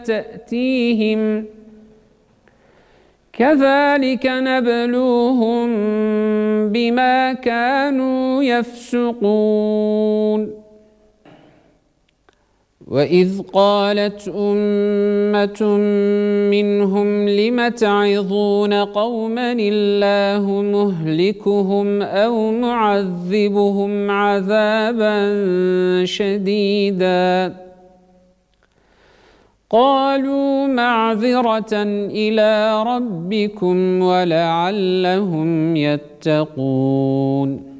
تأتيهم كذلك نبلوهم بما كانوا يفسقون وإذ قالت أمة منهم لم تعظون قوما الله مهلكهم أو معذبهم عذابا شديدا قالوا معذرة إلى ربكم ولعلهم يتقون